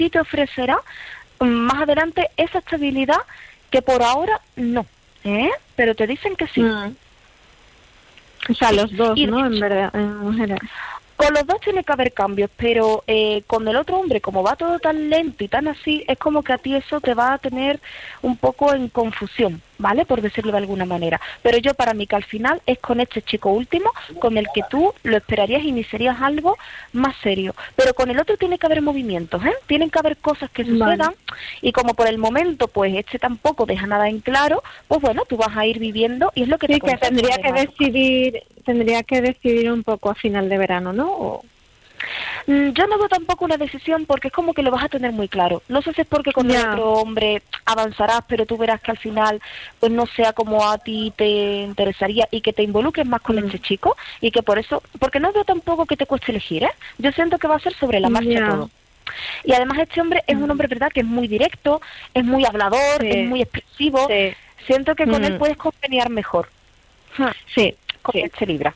sí te ofrecerá más adelante esa estabilidad que por ahora no, pero te dicen que sí. O sea, los dos, Y ¿no? En verdad, en general. con los dos tiene que haber cambios, pero con el otro hombre, como va todo tan lento y tan así, es como que a ti eso te va a tener un poco en confusión, ¿vale? Por decirlo de alguna manera. Pero yo para mí que al final es con este chico último con el que tú lo esperarías y iniciarías algo más serio. Pero con el otro tiene que haber movimientos, ¿eh? Tienen que haber cosas que sucedan y como por el momento pues este tampoco deja nada en claro, pues bueno, tú vas a ir viviendo y es lo que Sí, te que tendría que decidir un poco a final de verano, ¿no? Yo no veo tampoco una decisión porque es como que lo vas a tener muy claro. No sé si es porque con el otro hombre avanzarás, pero tú verás que al final pues no sea como a ti te interesaría y que te involucres más con este chico y que por eso, porque no veo tampoco que te cueste elegir, ¿eh? Yo siento que va a ser sobre la marcha todo. Y además este hombre es un hombre, ¿verdad?, que es muy directo, es muy hablador, es muy expresivo. Siento que con él puedes congeniar mejor. Sí. Con este Libra.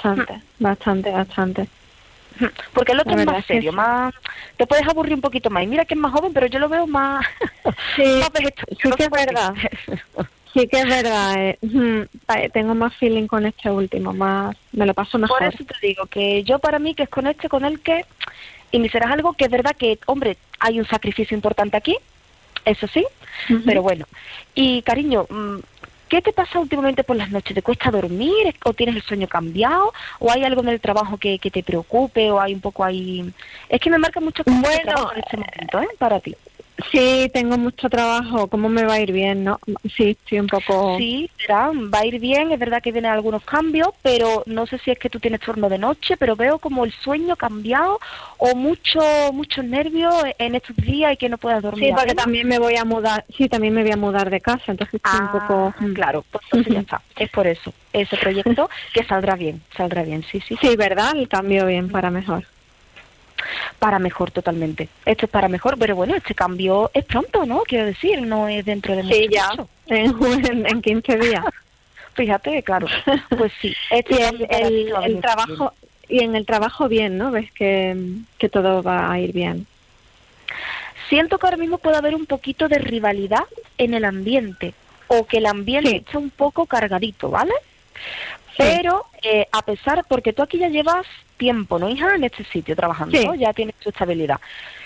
Bastante. Porque el otro es más serio, más te puedes aburrir un poquito más. Y mira que es más joven, pero yo lo veo más... Sí, sí que es verdad. Sí que es verdad. Tengo más feeling con este último, me lo paso mejor. Por eso te digo que yo para mí que es con el que iniciarás algo que es verdad que, hombre, hay un sacrificio importante aquí, eso sí, pero bueno. Y cariño, ¿qué te pasa últimamente por las noches? ¿Te cuesta dormir o tienes el sueño cambiado o hay algo en el trabajo que te preocupe o hay un poco ahí? Es que me marca mucho en este momento, para ti. Sí, tengo mucho trabajo. ¿Cómo me va a ir bien, no? Sí, estoy un poco... Sí, va a ir bien. Es verdad que vienen algunos cambios, pero no sé si es que tú tienes turno de noche, pero veo como el sueño cambiado o muchos nervios en estos días y que no puedas dormir. Sí, porque también me voy a mudar. Sí, también me voy a mudar de casa, entonces estoy un poco... Claro, pues entonces ya está. Es por eso. Ese proyecto que saldrá bien, sí. Sí, ¿verdad? El cambio bien para mejor. Para mejor, totalmente. Esto es para mejor, pero bueno, este cambio es pronto, ¿no? Quiero decir, no es dentro de mucho. Sí, ya, en 15 días. Fíjate, claro. Pues sí. El trabajo, y en el trabajo bien, ¿no? Ves que todo va a ir bien. Siento que ahora mismo puede haber un poquito de rivalidad en el ambiente, o que el ambiente está un poco cargadito, ¿vale? Pero a pesar, porque tú aquí ya llevas tiempo, ¿no, hija? En este sitio trabajando, ¿no? Ya tienes tu estabilidad.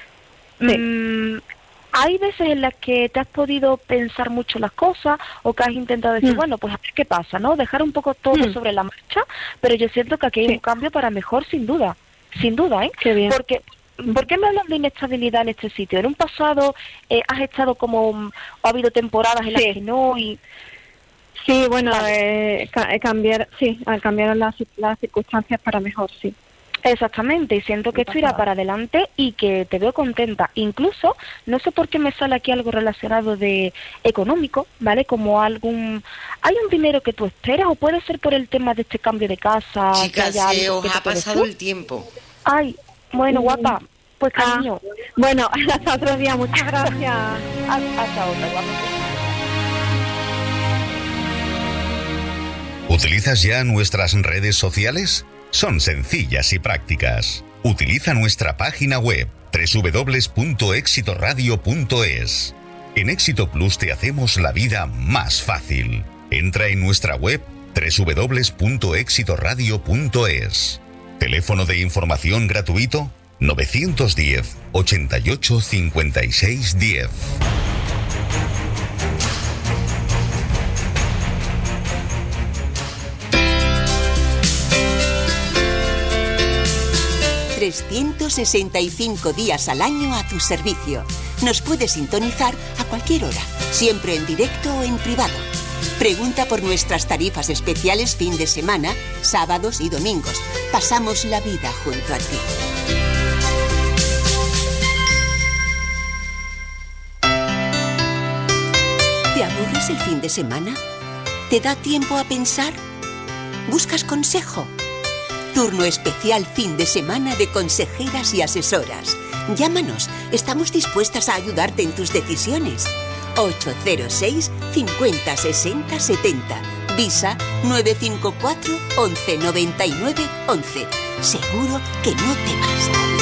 Hay veces en las que te has podido pensar mucho las cosas o que has intentado decir, bueno, pues a ver qué pasa, ¿no? Dejar un poco todo sobre la marcha, pero yo siento que aquí hay un cambio para mejor, sin duda, ¿eh? Qué bien. Porque ¿por qué me hablas de inestabilidad en este sitio? En un pasado has estado como, ha habido temporadas en las que no y... Sí, bueno, cambiaron las circunstancias para mejor, sí. Exactamente, y siento que esto irá para adelante y que te veo contenta. Incluso, no sé por qué me sale aquí algo relacionado de económico, ¿vale? Como ¿hay un dinero que tú esperas o puede ser por el tema de este cambio de casa? Chicas, se os ha pasado el tiempo. Ay, bueno, guapa, pues cariño. Bueno, hasta otro día, muchas gracias. Hasta otra, guapa. ¿Utilizas ya nuestras redes sociales? Son sencillas y prácticas. Utiliza nuestra página web www.exitoradio.es. En Éxito Plus te hacemos la vida más fácil. Entra en nuestra web www.exitoradio.es. Teléfono de información gratuito 910 88 56 10. ...365 días al año a tu servicio. Nos puedes sintonizar a cualquier hora, siempre en directo o en privado. Pregunta por nuestras tarifas especiales fin de semana, sábados y domingos. Pasamos la vida junto a ti. ¿Te aburres el fin de semana? ¿Te da tiempo a pensar? ¿Buscas consejo? Turno especial fin de semana de consejeras y asesoras. Llámanos, estamos dispuestas a ayudarte en tus decisiones. 806 50 60 70. Visa 954 11 99 11. Seguro que no te vas a